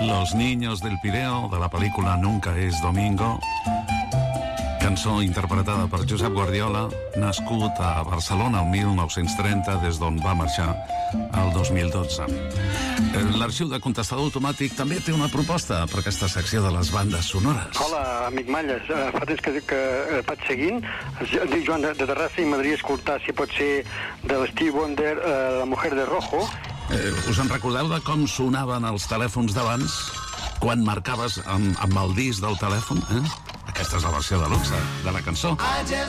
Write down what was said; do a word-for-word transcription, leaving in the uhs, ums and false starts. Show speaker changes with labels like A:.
A: Los Niños del Pireo, de la pel·lícula Nunca es Domingo. Cançó interpretada per Josep Guardiola, nascut a Barcelona el mil nou-cents trenta, des d'on va marxar el dos mil dotze. L'arxiu de contestador automàtic també té una proposta per aquesta secció de les bandes sonores.
B: Hola, amic Malles. Uh, fa temps que, que uh, vaig seguint. Es diu Joan de, de Terrassa i m'agradaria escoltar, si pot ser, de l'Steve Wonder, uh, La Mujer de Rojo.
A: Eh, us en recordeu de com sonaven els telèfons d'abans? Quan marcaves amb, amb el disc del telèfon? Eh? Aquesta és la versió de luxe de la cançó.